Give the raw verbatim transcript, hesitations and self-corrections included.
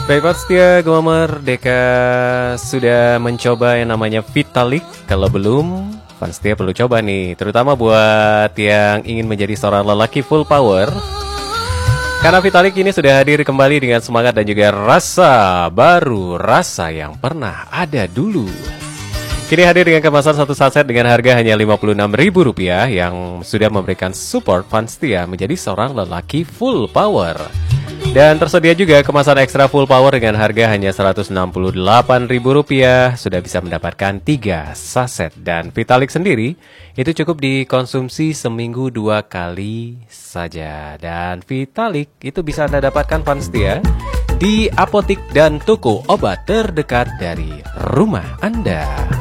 Baik, Pak Setia Glamour Deka sudah mencoba yang namanya Vitalik. Kalau belum, Pak Setia perlu coba nih, terutama buat yang ingin menjadi seorang lelaki full power. Karena Vitalik ini sudah hadir kembali dengan semangat dan juga rasa baru, rasa yang pernah ada dulu. Kini hadir dengan kemasan satu saset dengan harga hanya lima puluh enam ribu rupiah yang sudah memberikan support Pak Setia menjadi seorang lelaki full power. Dan tersedia juga kemasan ekstra full power dengan harga hanya seratus enam puluh delapan ribu rupiah. Sudah bisa mendapatkan tiga saset. Dan Vitalik sendiri itu cukup dikonsumsi seminggu dua kali saja. Dan Vitalik itu bisa Anda dapatkan Pak Setia di apotik dan toko obat terdekat dari rumah Anda.